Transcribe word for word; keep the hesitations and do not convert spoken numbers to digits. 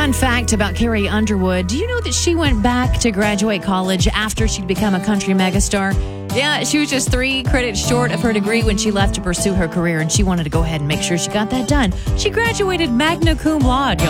Fun fact about Carrie Underwood. Do you know that she went back to graduate college after she'd become a country megastar? Yeah, she was just three credits short of her degree when she left to pursue her career, and she wanted to go ahead and make sure she got that done. She graduated magna cum laude, y'all.